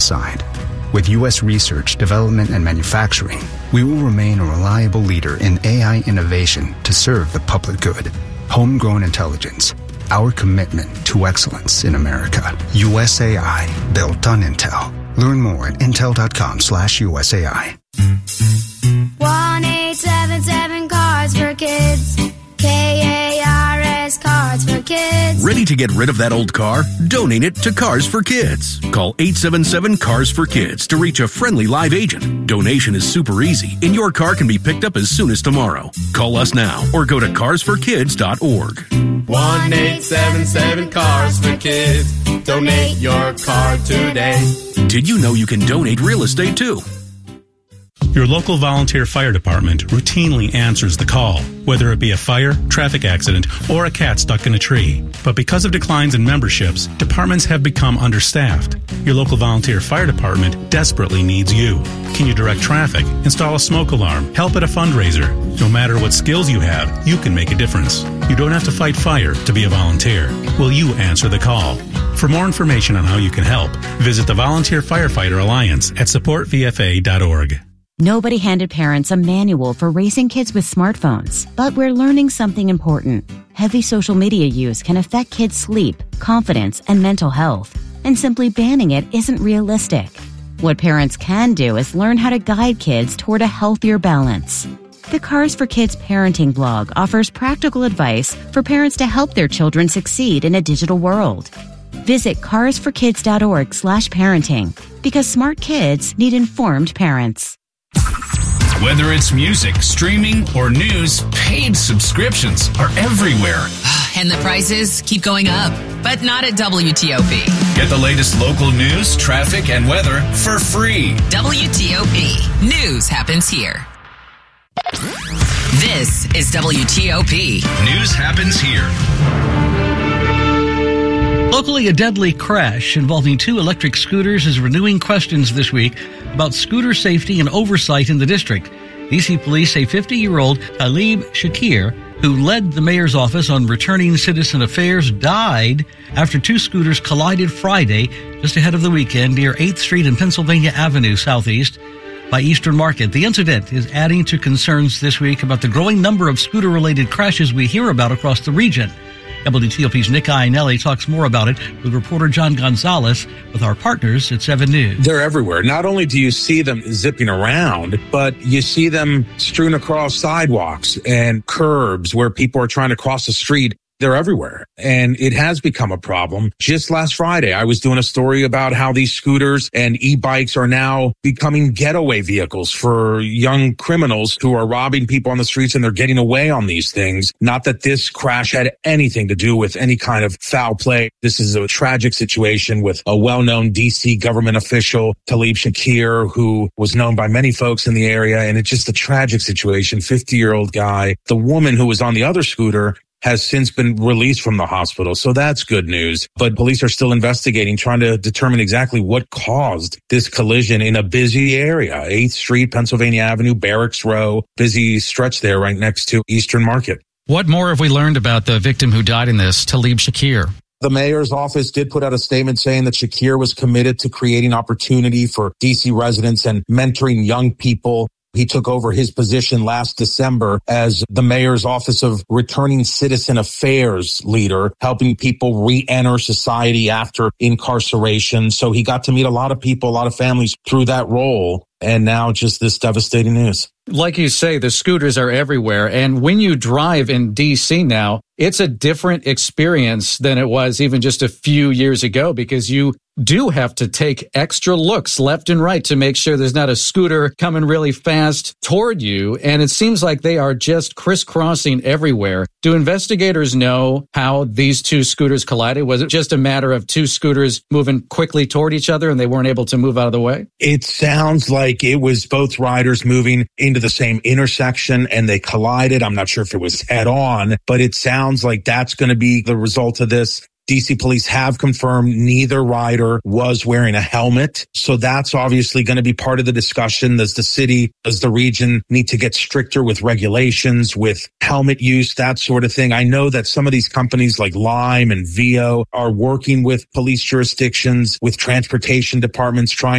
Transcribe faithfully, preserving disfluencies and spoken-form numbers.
side. With U S research, development, and manufacturing, we will remain a reliable leader in A I innovation to serve the public good. Homegrown intelligence, our commitment to excellence in America. U S A I, built on Intel. Learn more at intel.com slash USAI. one eight seven seven Cards for Kids. K A R S Cards for Kids. Ready to get rid of that old car? Donate it to Cars for Kids. Call eight seven seven Cars for Kids to reach a friendly live agent. Donation is super easy, and your car can be picked up as soon as tomorrow. Call us now or go to cars for kids dot org. one eight seven seven Cars for Kids. Donate your car today. Did you know you can donate real estate too? Your local volunteer fire department routinely answers the call, whether it be a fire, traffic accident, or a cat stuck in a tree. But because of declines in memberships, departments have become understaffed. Your local volunteer fire department desperately needs you. Can you direct traffic, install a smoke alarm, help at a fundraiser? No matter what skills you have, you can make a difference. You don't have to fight fire to be a volunteer. Will you answer the call? For more information on how you can help, visit the Volunteer Firefighter Alliance at support v f a dot org. Nobody handed parents a manual for raising kids with smartphones, but we're learning something important. Heavy social media use can affect kids' sleep, confidence, and mental health, and simply banning it isn't realistic. What parents can do is learn how to guide kids toward a healthier balance. The Cars for Kids parenting blog offers practical advice for parents to help their children succeed in a digital world. Visit cars for kids dot org slash parenting, because smart kids need informed parents. Whether it's music, streaming, or news, paid subscriptions are everywhere. And the prices keep going up, but not at W T O P. Get the latest local news, traffic, and weather for free. W T O P. News happens here. This is W T O P. News happens here. Locally, a deadly crash involving two electric scooters is renewing questions this week about scooter safety and oversight in the district. D C police say fifty-year-old Talib Shakir, who led the mayor's office on returning citizen affairs, died after two scooters collided Friday just ahead of the weekend near eighth street and Pennsylvania Avenue southeast by Eastern Market. The incident is adding to concerns this week about the growing number of scooter-related crashes we hear about across the region. W T O P's Nick Iannelli talks more about it with reporter John Gonzalez with our partners at seven News. They're everywhere. Not only do you see them zipping around, but you see them strewn across sidewalks and curbs where people are trying to cross the street. They're everywhere, and it has become a problem. Just last Friday, I was doing a story about how these scooters and e-bikes are now becoming getaway vehicles for young criminals who are robbing people on the streets, and they're getting away on these things. Not that this crash had anything to do with any kind of foul play. This is a tragic situation with a well-known D C government official, Talib Shakir, who was known by many folks in the area, and it's just a tragic situation. fifty-year-old guy. The woman who was on the other scooter has since been released from the hospital. So that's good news. But police are still investigating, trying to determine exactly what caused this collision in a busy area. eighth street, Pennsylvania Avenue, Barracks Row, busy stretch there right next to Eastern Market. What more have we learned about the victim who died in this, Talib Shakir? The mayor's office did put out a statement saying that Shakir was committed to creating opportunity for D C residents and mentoring young people. He took over his position last December as the mayor's office of returning citizen affairs leader, helping people re-enter society after incarceration. So he got to meet a lot of people, a lot of families through that role. And now just this devastating news. Like you say, the scooters are everywhere. And when you drive in D C now, it's a different experience than it was even just a few years ago, because you do have to take extra looks left and right to make sure there's not a scooter coming really fast toward you. And it seems like they are just crisscrossing everywhere. Do investigators know how these two scooters collided? Was it just a matter of two scooters moving quickly toward each other and they weren't able to move out of the way? It sounds like it was both riders moving into the same intersection and they collided. I'm not sure if it was head on, but it sounds like that's going to be the result of this. D C police have confirmed neither rider was wearing a helmet. So that's obviously going to be part of the discussion. Does the city, does the region need to get stricter with regulations, with helmet use, that sort of thing? I know that some of these companies like Lime and Vio are working with police jurisdictions, with transportation departments, trying